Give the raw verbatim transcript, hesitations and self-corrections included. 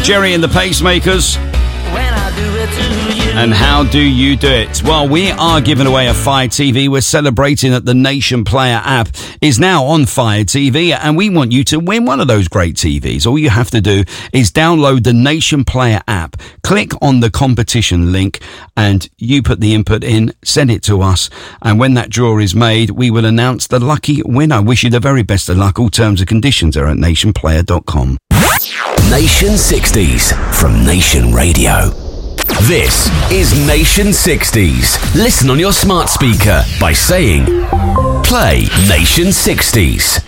Jerry and the Pacemakers. And how do you do it? Well, we are giving away a Fire T V. We're celebrating that the Nation Player app is now on Fire T V, and we want you to win one of those great T Vs. All you have to do is download the Nation Player app, click on the competition link, and you put the input in, send it to us, and when that draw is made, we will announce the lucky winner. Wish you the very best of luck. All terms and conditions are at nation player dot com. Nation sixties from Nation Radio. This is Nation sixties. Listen on your smart speaker by saying, play Nation sixties.